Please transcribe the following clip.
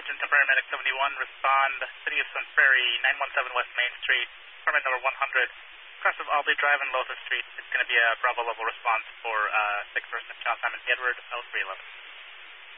attention, temporary medic 71, respond, City of Sun Prairie, 917 West Main Street, permit number 100, across of Albee Drive and Lothar Street. It's going to be a Bravo level response for 6th person, John Simon Edward, L311.